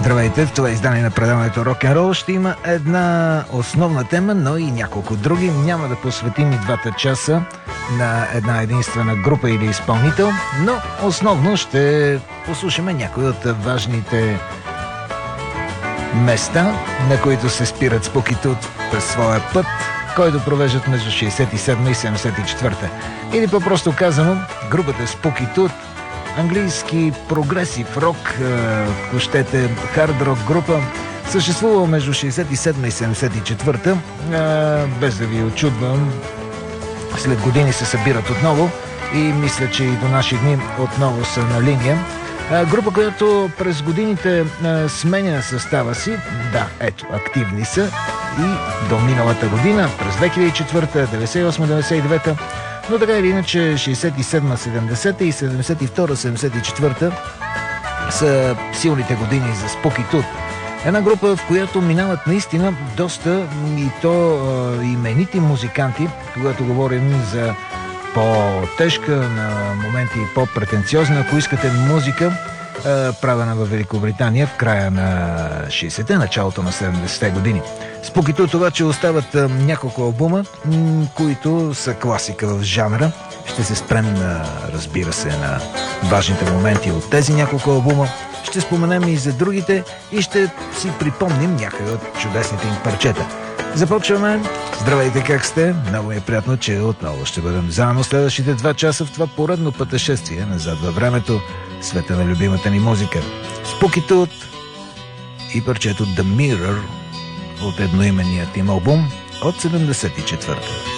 Здравейте, в това издание на предаването Рок-н-рол ще има една основна тема, но и няколко други. Няма да посветим и 2 часа на една единствена група или изпълнител, но основно ще послушаме някои от важните места, на които се спират Spooky Tooth през своя път, който провеждат между 67 и 74. Или по-просто казано, групата Spooky Tooth, английски прогресив рок, ако щете хард рок група, съществува между 67 и 74. Без да ви очудвам, след години се събират отново и мисля, че и до наши дни отново са на линия. Група, която през годините сменя състава си. Да, ето, активни са и до миналата година, през 2004, 98-99, но така или иначе 67-70 и 72-74 са силните години за Spooky Tooth. Една група, в която минават наистина доста и то именити музиканти, когато говорим за по-тежка, на моменти по-претенциозна, ако искате, музика, правена в Великобритания в края на 60-те, началото на 70-те години. Spooky Tooth обаче остават няколко албума, които са класика в жанра. Ще се спрем, разбира се, на важните моменти от тези няколко албума. Ще споменем и за другите и ще си припомним някои от чудесните им парчета. Започваме. Здравейте, как сте? Много ми е приятно, че отново ще бъдем заедно следващите 2 часа в това поредно пътешествие назад във времето, света на любимата ни музика. Spooky Tooth и парчето The Mirror от едноименният им албум от 74-та.